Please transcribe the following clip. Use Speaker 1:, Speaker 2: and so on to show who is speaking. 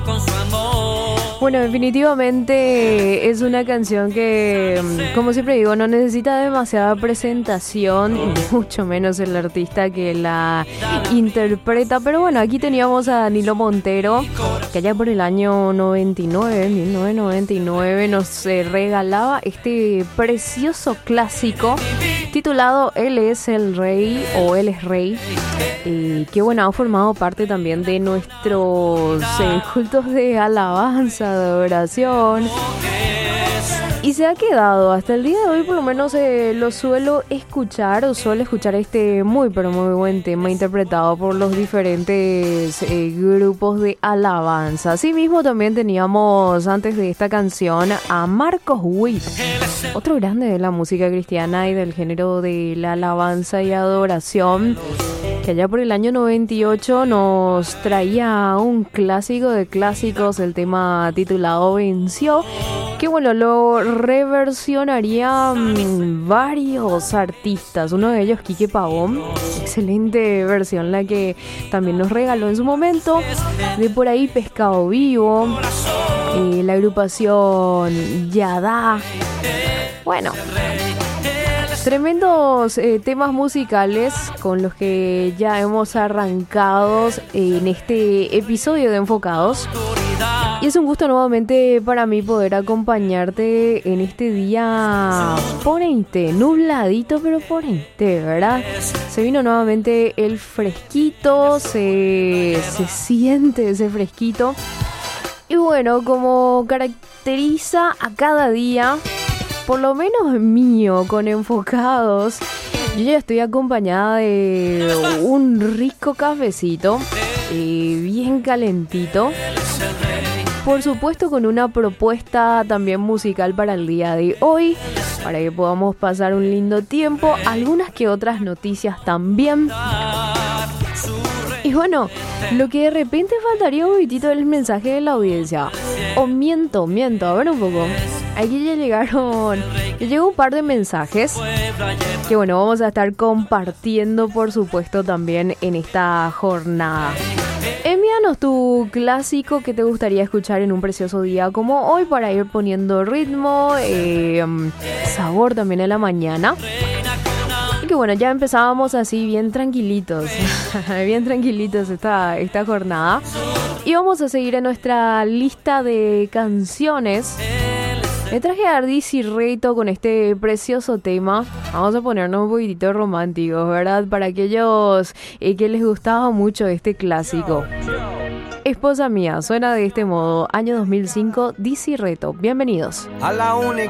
Speaker 1: Bueno, definitivamente es una canción que, como siempre digo, no necesita demasiada presentación, mucho menos el artista que la interpreta. Pero bueno, aquí teníamos a Danilo Montero, que allá por el año 1999, nos regalaba este precioso clásico titulado Él es el Rey o Él es Rey, que bueno, ha formado parte también de nuestros cultos de alabanza, de oración, y se ha quedado hasta el día de hoy. Por lo menos lo suelo escuchar este muy pero muy buen tema interpretado por los diferentes grupos de alabanza. Asimismo también teníamos antes de esta canción a Marcos Witt, otro grande de la música cristiana y del género de la alabanza y adoración, que allá por el año 98 nos traía un clásico de clásicos, el tema titulado Venció, que bueno, lo reversionarían varios artistas, uno de ellos Quique Pavón, excelente versión la que también nos regaló en su momento, de por ahí Pescado Vivo, la agrupación Yadá, bueno, tremendos temas musicales con los que ya hemos arrancado en este episodio de Enfocados. Y es un gusto nuevamente para mí poder acompañarte en este día ponente, nubladito pero ponente, ¿verdad? Se vino nuevamente el fresquito, se siente ese fresquito. Y bueno, como caracteriza a cada día, por lo menos mío, con Enfocados, yo ya estoy acompañada de un rico cafecito, bien calentito. Por supuesto, con una propuesta también musical para el día de hoy, para que podamos pasar un lindo tiempo, algunas que otras noticias también. Y bueno, lo que de repente faltaría un poquitito es el mensaje de la audiencia. O miento, a ver un poco. Aquí ya llegó un par de mensajes que bueno, vamos a estar compartiendo por supuesto también en esta jornada. Envíanos tu clásico que te gustaría escuchar en un precioso día como hoy para ir poniendo ritmo, sabor también en la mañana. Y que bueno, ya empezábamos así bien tranquilitos, bien tranquilitos esta jornada. Y vamos a seguir en nuestra lista de canciones. Me traje a Dizzy Reto con este precioso tema. Vamos a ponernos un poquitito románticos, ¿verdad? Para aquellos que les gustaba mucho este clásico. Esposa mía, suena de este modo. Año 2005, Dizzy Reto. Bienvenidos.
Speaker 2: A la única